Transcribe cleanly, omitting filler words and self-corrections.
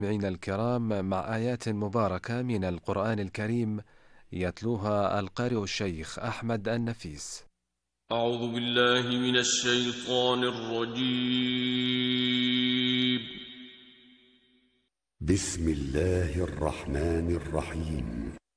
مستمعينا الكرام، مع آيات مباركة من القرآن الكريم يتلوها القارئ الشيخ أحمد النفيس. أعوذ بالله من الشيطان الرجيم. بسم الله الرحمن الرحيم.